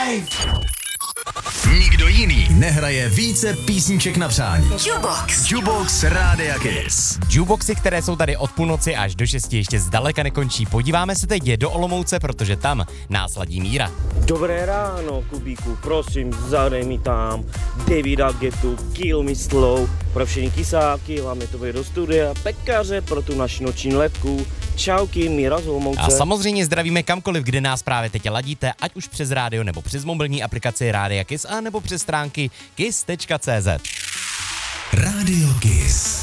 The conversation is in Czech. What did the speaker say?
Nikdo jiný nehraje více písniček na přání. Jukebox Rádia Kiss. Jukeboxy, které jsou tady od půlnoci až do 6, ještě zdaleka nekončí. Podíváme se teď do Olomouce, protože tam nás ladí Míra. Dobré ráno, Kubíku, prosím, zadej mi tam Davida Guettu, Kill Me Slow, pro všechny kysáky, hlavně to bude do studia, pekaře pro tu naši noční ledku, čauky, Míra z Olomouce. A samozřejmě zdravíme kamkoliv, kde nás právě teď ladíte, ať už přes rádio nebo přes mobilní aplikaci Rádia Kiss a nebo přes stránky kiss.cz. Rádio Kiss.